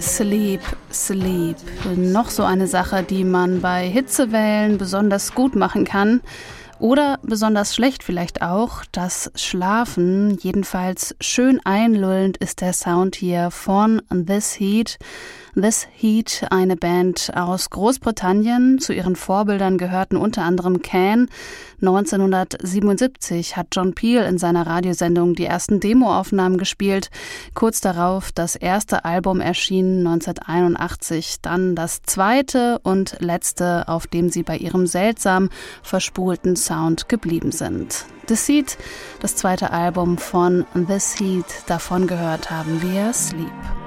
Sleep, Sleep. Noch so eine Sache, die man bei Hitzewellen besonders gut machen kann. Oder besonders schlecht vielleicht auch, das Schlafen. Jedenfalls schön einlullend ist der Sound hier von This Heat. This Heat, eine Band aus Großbritannien. Zu ihren Vorbildern gehörten unter anderem Can. 1977 hat John Peel in seiner Radiosendung die ersten Demoaufnahmen gespielt. Kurz darauf das erste Album erschien 1981. Dann das zweite und letzte, auf dem sie bei ihrem seltsam verspulten Sound geblieben sind. This Heat, das zweite Album von This Heat. Davon gehört haben wir Sleep.